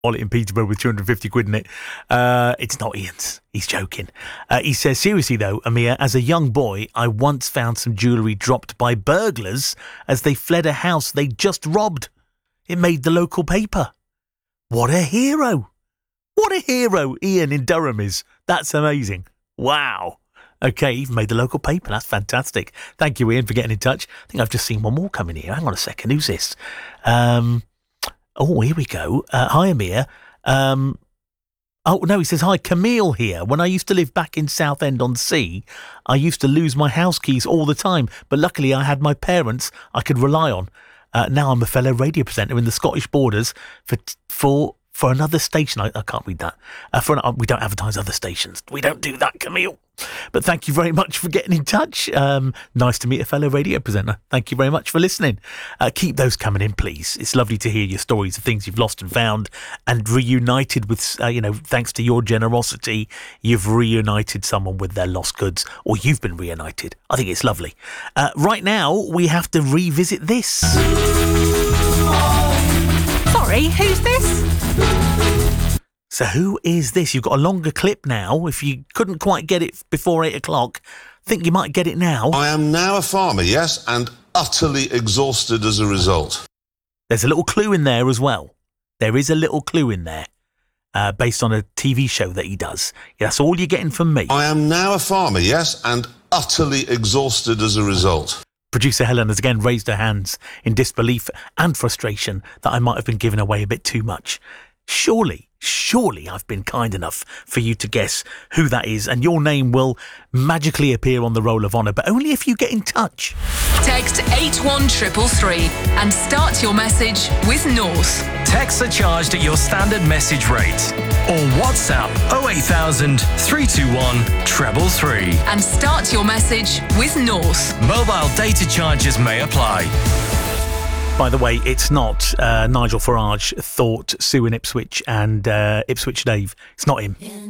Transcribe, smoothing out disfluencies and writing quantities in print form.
wallet in Peterborough with 250 quid in it. It's not Ian's. He's joking. He says, seriously though, Amir, as a young boy, I once found some jewellery dropped by burglars as they fled a house they just robbed. It made the local paper. What a hero. What a hero Ian in Durham is. That's amazing. Wow. Okay, even made the local paper. That's fantastic. Thank you, Ian, for getting in touch. I think I've just seen one more coming here. Hang on a second. Who's this? Oh, here we go. Hi, Amir. Oh, no, he says, hi, Camille here. When I used to live back in Southend-on-Sea, I used to lose my house keys all the time, but luckily I had my parents I could rely on. Now I'm a fellow radio presenter in the Scottish Borders for another station. I can't read that. We don't advertise other stations. We don't do that, Camille. But thank you very much for getting in touch. Nice to meet a fellow radio presenter. Thank you very much for listening. Keep those coming in, please. It's lovely to hear your stories of things you've lost and found and reunited with, thanks to your generosity, you've reunited someone with their lost goods, or you've been reunited. I think it's lovely. Right now, we have to revisit this. Sorry, who's this? So who is this? You've got a longer clip now. If you couldn't quite get it before 8 o'clock, think you might get it now. I am now a farmer, yes, and utterly exhausted as a result. There's a little clue in there as well. There is a little clue in there, based on a TV show that he does. Yeah, that's all you're getting from me. I am now a farmer, yes, and utterly exhausted as a result. Producer Helen has again raised her hands in disbelief and frustration that I might have been giving away a bit too much. Surely I've been kind enough for you to guess who that is, and your name will magically appear on the Roll of Honour, but only if you get in touch. Text 81333 and start your message with North. Texts are charged at your standard message rate. Or WhatsApp 08000 321 333. And start your message with North. Mobile data charges may apply. By the way, it's not Nigel Farage thought Sue in Ipswich and Ipswich Dave. It's not him.